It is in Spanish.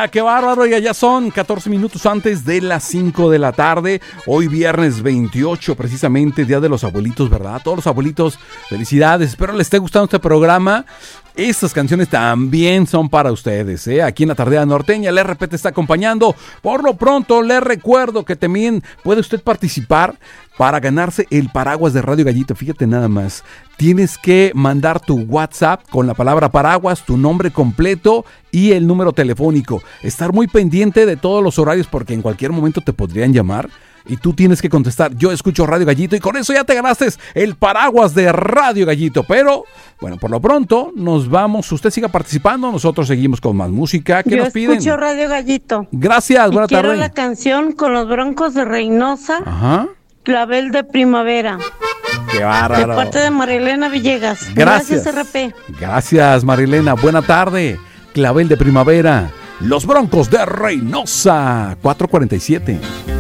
qué bárbaro, ya son 14 minutos antes de las 5 de la tarde. Hoy viernes 28, precisamente, Día de los Abuelitos, ¿verdad? Todos los abuelitos, felicidades. Espero les esté gustando este programa. Estas canciones también son para ustedes, ¿eh? Aquí en la Tardea Norteña, el RP te está acompañando. Por lo pronto, les recuerdo que también puede usted participar para ganarse el paraguas de Radio Gallito. Fíjate nada más, tienes que mandar tu WhatsApp con la palabra paraguas, tu nombre completo y el número telefónico. Estar muy pendiente de todos los horarios porque en cualquier momento te podrían llamar. Y tú tienes que contestar, yo escucho Radio Gallito, y con eso ya te ganaste el paraguas de Radio Gallito. Pero, bueno, por lo pronto nos vamos. Usted siga participando, nosotros seguimos con más música. ¿Qué nos piden? Yo escucho Radio Gallito. Gracias, buena tarde. Quiero la canción con los Broncos de Reynosa. Ajá. Clavel de Primavera. Qué bárbaro. De parte de Marilena Villegas. Gracias. RP. Gracias, Marilena. Buena tarde. Clavel de Primavera. Los Broncos de Reynosa. 4:47.